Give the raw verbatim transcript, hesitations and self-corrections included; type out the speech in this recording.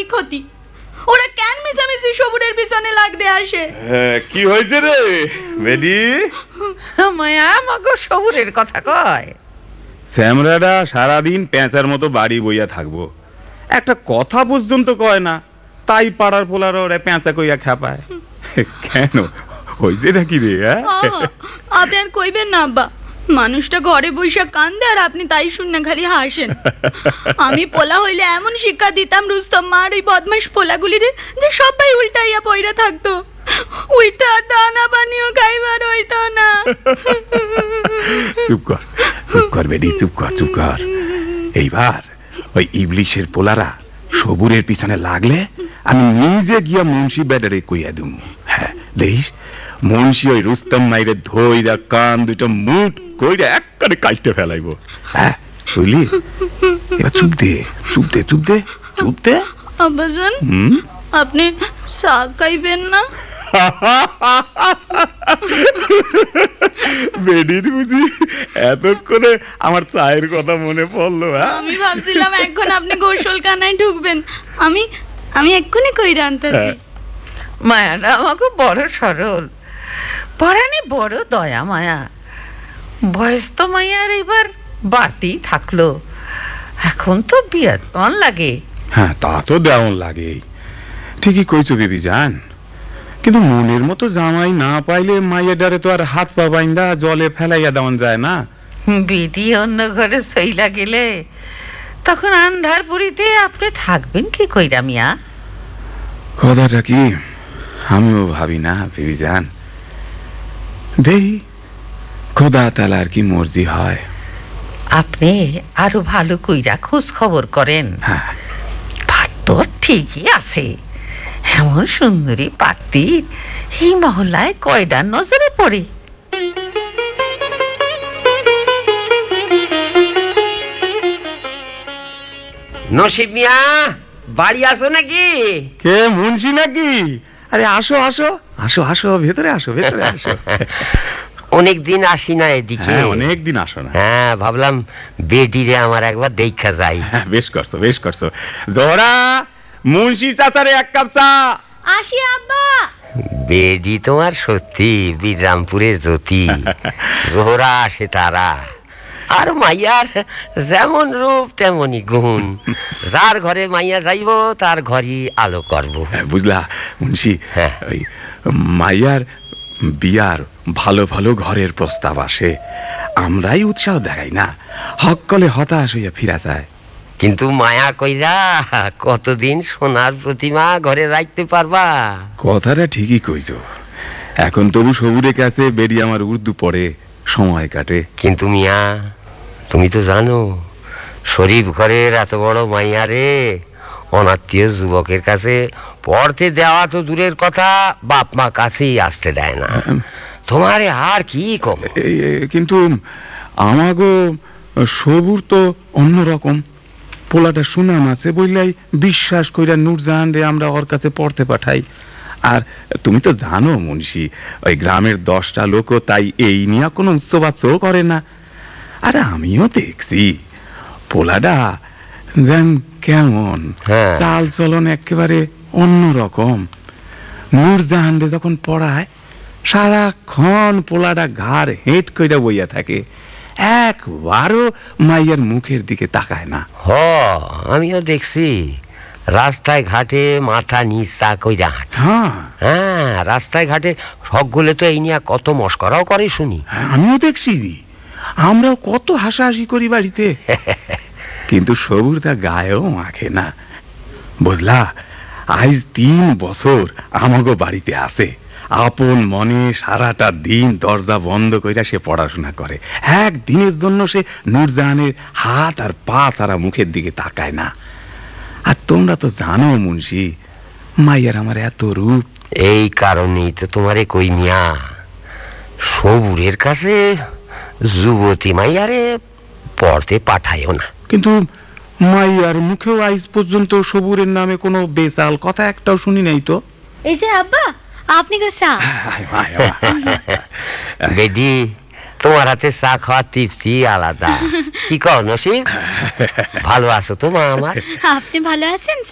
কি ক্ষতি? ওরা কেন মিশামিশি সবুরের পিছনে লাগতে আসে? কি হয়েছে রে বেডি? মায়া আমাকে সবুরের কথা কয়। শ্যামরাডা সারাদিন পেঁচার মতো বাড়ি বইয়া থাকবো, একটা কথা পর্যন্ত কয় না, তাই পাড়ার পোলার ওরা পেঁচা কইয়া খেপায়। কেন হয়েছে নাকি রে? আপনি আর কইবেন না আব্বা, মানুষটা ঘরে বৈশা কান্দে আর আপনি তাই শুনে খালি হাসেন। আমি পোলা হইলে এমন শিক্ষা দিতাম রুস্তম মার ওই বদমাস পোলাগুলিরে যে সবাই উল্টাইয়া পইরা থাকতো, উইটা দানা পানিও খাইবার হইতো না। চুপ কর চুপ কর বেডি, চুপ কর চুপ কর। এইবার ওই ইবলিশের পোলারা সবুরের পিছনে লাগলে আমি নিজে গিয়া মুন্সি বেডারে কইয়া দুম। হ্যাঁ দেখিস, মুন্সি ওই রুস্তম মাইরে ধইরা কান দুটো মুট কইরা একবারে কাইটে ফেলাইব। হ্যাঁ বুঝলি? এবার চুপ দে চুপ দে চুপ দে চুপ দে। আব্বাজান, হুম, আপনি শাক খাইবেন না? বেডির বুঝি এতক্ষণে আমার চায়ের কথা মনে পড়লো? আমি ভাবছিলাম এখন আপনি গোসলখানায় ঢুকবেন, আমি আমি এক্ষুনি কইরা আনতেছি। মায়াটা আমাকে বড় সরল, পরাণে বড় দয়া মায়া। বয়স তো মায়ার এবার বাড়তেই থাকলো, এখন তো বিয়াত মন লাগে। হ্যাঁ তা তো দেওয়ান লাগে, ঠিকই কইছো বিবি জান, কিন্তু মনের মতো জামাই না পাইলে মাইয়ের ডারে তো আর হাত পা বাইন্দা জলে ফেলাইয়া দেওয়ান যায় না। বিটি অন্য ঘরে সইলা গেলে তখন আন্ধার পুরীতে আপনি থাকবেন কি কইরা মিয়া? কথাটা কি আমিও ভাবি না বিবি জান, দেহি খোদা তাআলার কি মর্জি হয়। আপনি আরো ভালো কইরা খোঁজ খবর করেন। হ্যাঁ তো ঠিকই আছে, এমন সুন্দরী পাত্রী এই মহল্লায় কয়টা নজরে পড়ে। নসিব মিয়া বাড়ি আসো নাকি? কে মুন্সি নাকি? আরে আসো আসো আসো আসো ভেতরে আসো ভেতরে আসো। অনেক দিন আসি না এদিকে। হ্যাঁ অনেক দিন আসো না। হ্যাঁ ভাবলাম বেটিরে আমার একবার দেখা যাই। হ্যাঁ বেশ করছো বেশ করছো। জোহরা, মুন্সি চাচারে এক কাপ চা। আসি আব্বা। বেডি তোমার সত্যি বিরামপুরের জ্যোতি। জোহরা আসে তারা, আর মাইয়ার যেমন রূপ তেমনই গুণ। যার ঘরে মাইয়া যাইব তার ঘরই আলো করব। বুঝলা মুন্সি, হ্যাঁ। ওই মাইয়ার বিয়ার ভালো ভালো ঘরের প্রস্তাব আসে, আমরাই উৎসাহ দেখাই না, হক কলে হতাশ হইয়া ফিরা যায়। কিন্তু মায়া কইরা কতদিন সোনার প্রতিমা ঘরে রাখতে পারবা? কথাটা ঠিকই কইছো, এখন তবু সবুরের কাছে বেরিয়ে আমার উর্দু পড়ে সময় কাটে। কিন্তু মিয়া তুমি তো জানো শরীফ ঘরের এত বড় মাইয়া রে অনাত্মীয় যুবকের কাছে পড়তে দেওয়া তো দূরের কথা, বাপ মা কাছেই আসতে দেয় না। তোমারে আর কি কম। কিন্তু আমাগো সবুর তো অন্যরকম, পোলাটা সুনাম আছে বললাই বিশ্বাস কইরা নূরজাহান রে আমরা ওর কাছে পড়তে পাঠাই। আর তুমি তো জানো মুন্সি, ওই গ্রামের দশটা লোকও তাই এই নিয়ে কোনো উৎসবাচ্ছও করে না। আরে আমিও দেখছি পোলাটা যেন কেমন, হ্যাঁ। চাল চলন একেবারে অন্যরকম। নূরজাহান রে যখন পড়ায় সারাক্ষণ পোলাটা ঘাড় হেঁট কইরা বইয়া থাকে, একবারও মাইয়ার মুখের দিকে তাকায় না। হ আমিও দেখছি রাস্তায় ঘাটে মাথা নিচা কইরা হাঁটে। হ্যাঁ হ্যাঁ রাস্তায় ঘাটে সকলে তো এই নিয়ে কত মস্করাও করে শুনি। আমিও দেখছি, আমরাও কত হাসাহাসি করি বাড়িতে, কিন্তু সবুর তা গায়েও মাখে না। বুঝলা, আজ তিন বছর আমাগো বাড়িতে আছে, আপন মনে সারাটা দিন দরজা বন্ধ কইরা সে পড়াশোনা করে। একদিনের জন্য সে নূরজাহানের হাত আর পা ছাড়া মুখের দিকে তাকায় না। আর তোমরা তো জানো মুন্সি, মাইয়ার আমার এত রূপ। এই কারণেই তো তোমারে কই মিয়া সবুরের কাছে যুবতী মাইয়ারে পড়তে পাঠায়ও না। কিন্তু মাইয়ার মুখেও আজ পর্যন্ত সবুরের নামে কোনো বেচাল কথা একটাও শুনি নাই তো। এই যে আব্বা, আপনি কে চা? বেডি তোমার হাতে চা খাওয়ার তৃপ্তি আলাদা। কি কও নসিব, ভালো আছো তো মা আমার? আপনি ভালো আছেন?